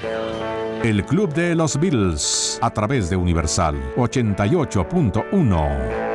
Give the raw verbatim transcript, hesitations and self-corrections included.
El Club de los Beatles, a través de Universal ochenta y ocho punto uno.